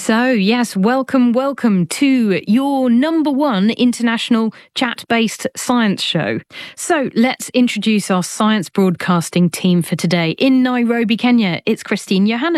So, yes, welcome to your number one international chat-based science show. So, let's introduce our science broadcasting team for today. In Nairobi, Kenya, it's Christine Johannes.